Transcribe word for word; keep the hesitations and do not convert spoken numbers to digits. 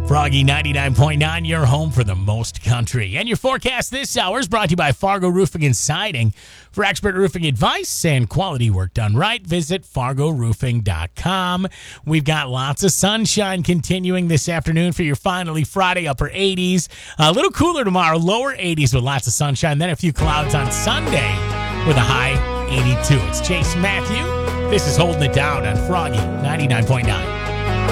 Froggy ninety-nine point nine, your home for the most country. And your forecast this hour is brought to you by Fargo Roofing and Siding. For expert roofing advice and quality work done right, visit fargo roofing dot com. We've got lots of sunshine continuing this afternoon for your finally Friday, upper eighties. A little cooler tomorrow, lower eighties with lots of sunshine. Then a few clouds on Sunday with a high eighty-two. It's Chase Matthew. This is Holding It Down on Froggy ninety-nine point nine.